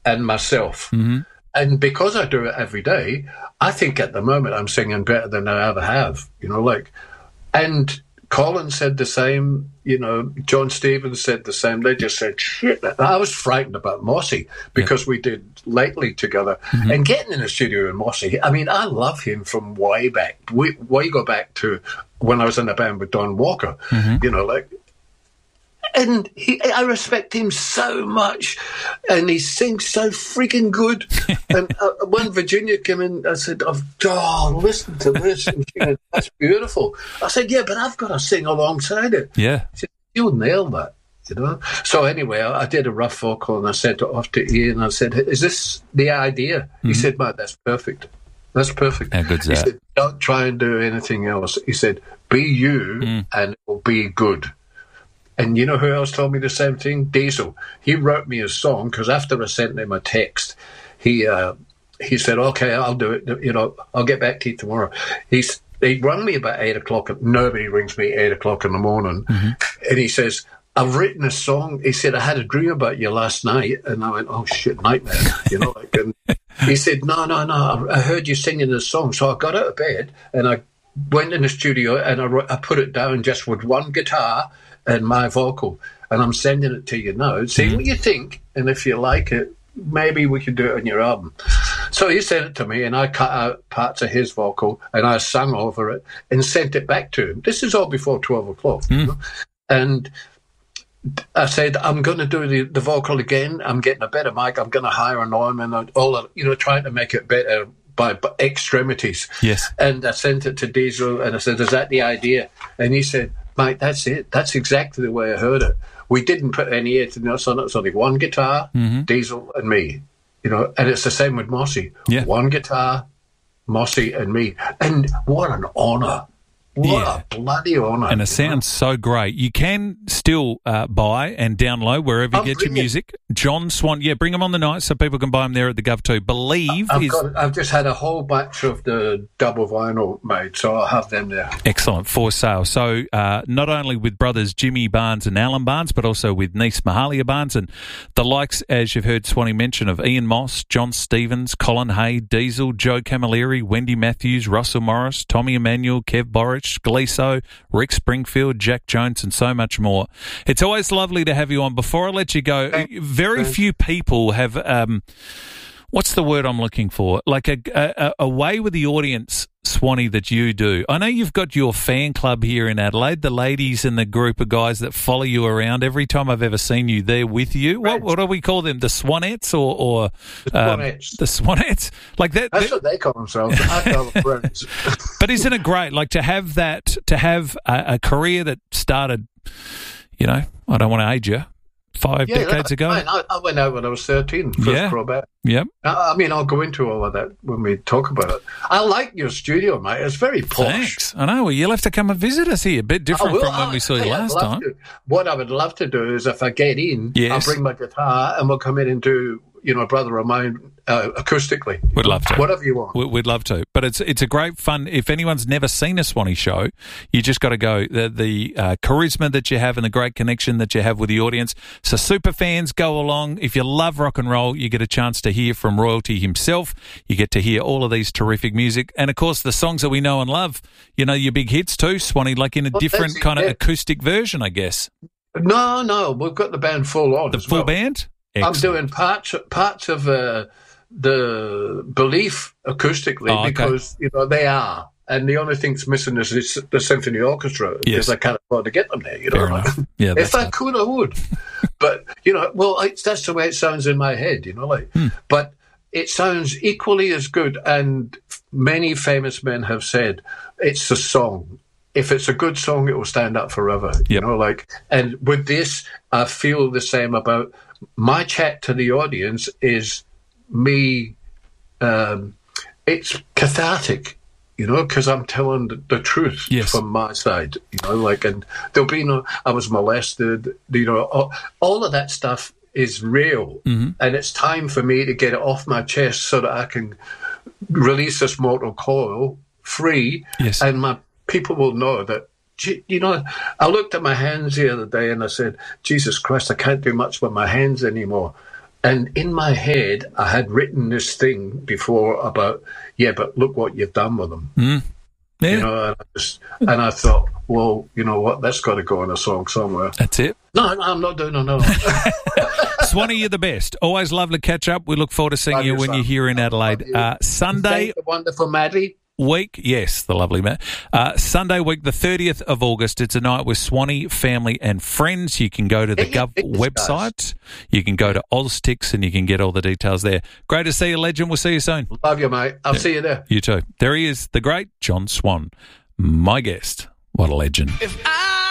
and myself. Mm-hmm. And because I do it every day, I think at the moment I'm singing better than I ever have, and Colin said the same, John Stevens said the same. They just said, shit. I was frightened about Mossy because we did Lately together. Mm-hmm. And getting in the studio with Mossy, I mean, I love him from way back. We go back to when I was in a band with Don Walker, and I respect him so much, and he sings so freaking good. And when Virginia came in, I said, listen to this. And she went, that's beautiful. I said, yeah, but I've got to sing alongside it. Yeah. She said, you'll nail that, So anyway, I did a rough vocal, and I sent it off to Ian. I said, is this the idea? Mm-hmm. He said, Matt, that's perfect. That's perfect. How good's he that? said, don't try and do anything else. He said, be you, and it will be good. And you know who else told me the same thing? Diesel. He wrote me a song because after I sent him a text, he said, okay, I'll do it. I'll get back to you tomorrow. He rang me about 8 o'clock. Nobody rings me at 8 o'clock in the morning. Mm-hmm. And he says, I've written a song. He said, I had a dream about you last night. And I went, oh, shit, nightmare. And he said, no, I heard you singing this song. So I got out of bed and I went in the studio and I put it down just with one guitar and my vocal, and I'm sending it to you now. See what you think, and if you like it, maybe we could do it on your album. So he sent it to me, and I cut out parts of his vocal, and I sang over it and sent it back to him. This is all before 12 o'clock. And I said, I'm going to do the vocal again. I'm getting a better mic. I'm going to hire an Neumann and all that, trying to make it better by extremities. Yes. And I sent it to Diesel, and I said, is that the idea? And he said, mate, that's it. That's exactly the way I heard it. We didn't put any anything else on it. It's only one guitar, Diesel and me, and it's the same with Mossy. Yeah. One guitar, Mossy and me. And what an honour. What a bloody honour. And it sounds so great. You can still buy and download wherever you get your music. John Swan, bring them on the night so people can buy them there at the Gov too. I've just had a whole batch of the double vinyl made, so I'll have them there. Excellent, for sale. So not only with brothers Jimmy Barnes and Alan Barnes, but also with niece Mahalia Barnes and the likes, as you've heard Swanee mention, of Ian Moss, John Stevens, Colin Hay, Diesel, Joe Camilleri, Wendy Matthews, Russell Morris, Tommy Emmanuel, Kev Borich, Gleeso, Rick Springfield, Jack Jones, and so much more. It's always lovely to have you on. Before I let you go, very few people have, what's the word I'm looking for? Like a way with the audience, Swanee, that you do. I know you've got your fan club here in Adelaide, the ladies and the group of guys that follow you around. Every time I've ever seen you, they're with you. What do we call them? The Swanettes or the Swanettes? The Swanettes, like that. That's what they call themselves. I call them friends. But isn't it great? Like to have that, to have a career that started, I don't want to age you, 5 decades ago. I went out when I was 13, first pro band. Yep. I mean, I'll go into all of that when we talk about it. I like your studio, mate. It's very posh. Thanks. I know. Well, you'll have to come and visit us here. A bit different from when we saw you last time. What I would love to do is if I get in, I'll bring my guitar and we'll come in and do, Brother of Mine acoustically. We'd love to. Whatever you want. We'd love to. But it's a great fun. If anyone's never seen a Swanee show, you just got to go. The charisma that you have and the great connection that you have with the audience. So super fans, go along. If you love rock and roll, you get a chance to hear from Royalty himself. You get to hear all of these terrific music. And, of course, the songs that we know and love, your big hits too, Swanee, like in a different kind of acoustic version, I guess. No. We've got the band full on. The full band? Excellent. I'm doing parts of the Belief acoustically because they are, and the only thing that's missing is the symphony orchestra because I can't afford to get them there. Fair enough. Yeah, if I could, I would. But that's the way it sounds in my head. But it sounds equally as good. And many famous men have said it's the song. If it's a good song, it will stand up forever. Yep. And with this, I feel the same about. My chat to the audience is me. It's cathartic, because I'm telling the truth from my side, and there'll be I was molested, all of that stuff is real, and it's time for me to get it off my chest so that I can release this mortal coil free, and my people will know that. I looked at my hands the other day and I said, Jesus Christ, I can't do much with my hands anymore. And in my head, I had written this thing before about, but look what you've done with them. Yeah. You know, and I thought, well, you know what, that's got to go in a song somewhere. That's it. No, I'm not doing another. Swanee, you're the best. Always lovely to catch up. We look forward to seeing you when you're here in Adelaide. Sunday, the wonderful Maddie. Week, yes, the lovely Matt. Sunday week, the 30th of August. It's a night with Swanee family and friends. You can go to the Gov website. You can go to Oztix and you can get all the details there. Great to see you, legend. We'll see you soon. Love you, mate. I'll see you there. You too. There he is, the great John Swan, my guest. What a legend.